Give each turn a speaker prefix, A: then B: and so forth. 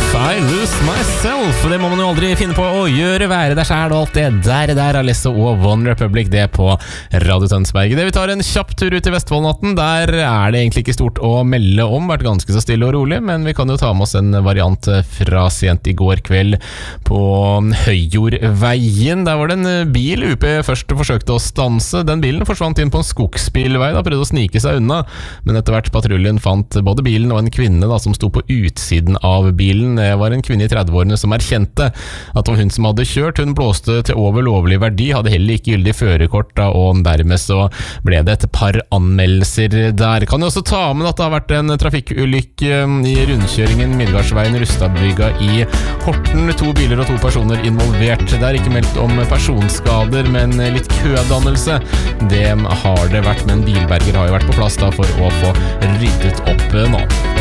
A: I Lose Myself. Det må man jo aldri finne på å gjøre, være der selv og alt det der Alesso og One Republic, det på Radio Tønsberg. Vi tar en kjapp tur ut i Vestfoldnatten. Der er det egentlig ikke stort å melde om, vært ganske så stille og rolig, men vi kan jo ta med oss en variant fra sent i går kveld på Høyjordveien. Der var det en bil UP først forsøkte å stanse. Den bilen forsvant inn på en skogsbilvei, da prøvde å snike seg unna, men etter hvert patruljen fant både bilen og en kvinne da, som sto på utsiden av bilen. Det var en kvinne i 30-årene som erkjente at det var hun som hadde kjørt. Hun blåste til over lovlig verdi, hadde heller ikke gyldig førerkort, og dermed så ble det et par anmeldelser der. Kan jo også ta med at det har vært en trafikkulykke i rundkjøringen Midgardsveien Rustadbrygga i Horten. 2 biler og 2 personer involvert. Det er ikke meldt om personskader, men litt kødannelse. Det har det vært, men bilberger har jo vært på plass da for å få ryddet opp nå.